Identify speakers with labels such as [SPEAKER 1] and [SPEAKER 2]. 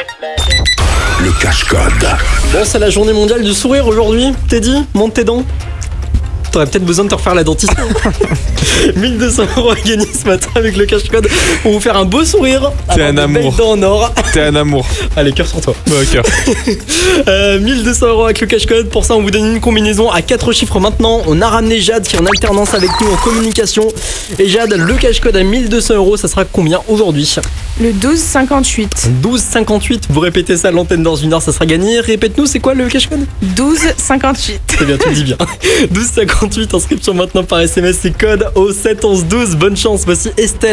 [SPEAKER 1] Le cache-code.
[SPEAKER 2] Bon, c'est la journée mondiale du sourire aujourd'hui. Teddy, monte tes dents. T'aurais peut-être besoin de te refaire la dentition. 1200 € à gagner ce matin avec le cache-code pour vous faire un beau sourire.
[SPEAKER 3] T'es un
[SPEAKER 2] Avoir de belles
[SPEAKER 3] amour.
[SPEAKER 2] dents en or.
[SPEAKER 3] T'es un amour.
[SPEAKER 2] Allez, cœur sur toi.
[SPEAKER 3] Ouais, cœur.
[SPEAKER 2] 1200 € avec le cache-code. Pour ça, on vous donne une combinaison à 4 chiffres maintenant. On a ramené Jade qui est en alternance avec nous en communication. Et Jade, le cache-code à 1200 €, ça sera combien aujourd'hui?
[SPEAKER 4] Le 12,58.
[SPEAKER 2] 12,58. Vous répétez ça à l'antenne dans une heure, ça sera gagné. Répète-nous, c'est quoi le cache-code?
[SPEAKER 4] 12,58.
[SPEAKER 2] C'est bien, tu le dis bien. 12,58, inscription maintenant par SMS, c'est code au 7 11 12. Bonne chance, voici Estelle.